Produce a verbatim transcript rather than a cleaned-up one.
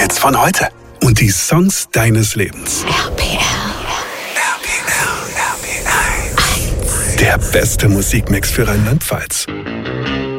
Hits von heute. Und die Songs deines Lebens. R P L. R P L, R P L. Der beste Musikmix für Rheinland-Pfalz.